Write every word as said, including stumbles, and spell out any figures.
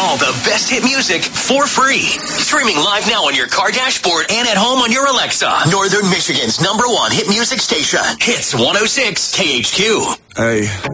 all the best hit music for free. Streaming live now on your car dashboard and at home on your Alexa. Northern Michigan's number one hit music station. Hits one oh six K H Q. Hey.